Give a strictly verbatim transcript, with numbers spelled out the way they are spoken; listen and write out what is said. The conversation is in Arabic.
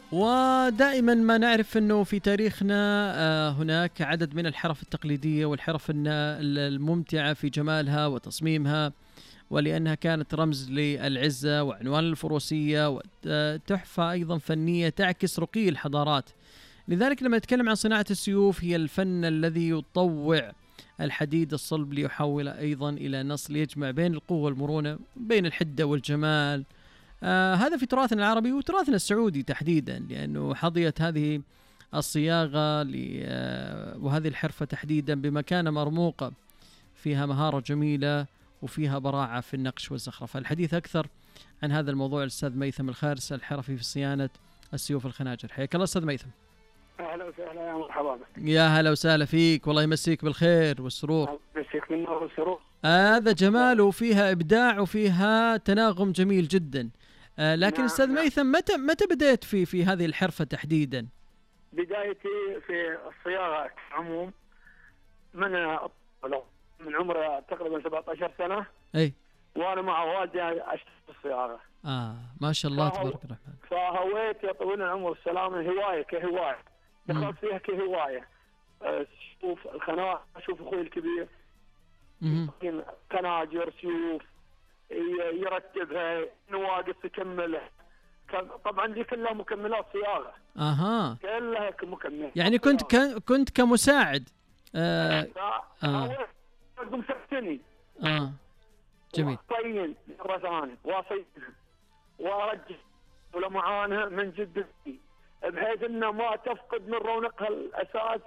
ودائما ما نعرف أنه في تاريخنا آه، هناك عدد من الحرف التقليدية والحرف الن- الممتعة في جمالها وتصميمها، ولأنها كانت رمز للعزة وعنوان الفروسية وتحفة أيضا فنية تعكس رقي الحضارات. لذلك لما نتكلم عن صناعة السيوف، هي الفن الذي يطوع الحديد الصلب ليحول أيضا إلى نصل يجمع بين القوة والمرونة، بين الحدة والجمال. آه هذا في تراثنا العربي وتراثنا السعودي تحديدا، لأنه حظيت هذه الصياغة ل- آه، وهذه الحرفة تحديدا بمكانة مرموقة فيها مهارة جميلة وفيها براعة في النقش والزخرفة. الحديث أكثر عن هذا الموضوع الأستاذ ميثم الخارس الحرفي في صيانة السيوف الخناجر. حياك الله أستاذ ميثم. اهلا وسهلا يا مرحبا بك. يا هلا وسهلا فيك، والله يمسيك بالخير والسرور. مسيك من نور والسرور. هذا جمال وفيها إبداع وفيها تناغم جميل جدا. آه لكن نعم أستاذ نعم. ميثم، متى متى بدأت في في هذه الحرفة تحديدا؟ بدايتي في الصياغه عموم من من عمر تقريبا سبعة عشر سنه، أي وانا مع والدي اشتغل في الصياغه. آه ما شاء الله فهو- تبارك الرحمن. فهويت يا طويل العمر والسلامه هوايه كهوايه، مم. دخلت فيها كهوايه. أه، شوف الخناجر، اشوف اخوي الكبير مم. خناجر سيوف ي- يرتبها، نواقص يكملها. كان- طبعا دي كلها مكملات صياغه، أها، كلها مكملات يعني كنت صياغة. ك... كنت كمساعد. آه ف- آه فهويت أقوم سنتني آه جميل. وأطين مرة ثانية وأصينها وأرجع ولمعانها من جدتي، بحيث انها ما تفقد من رونقها الاساس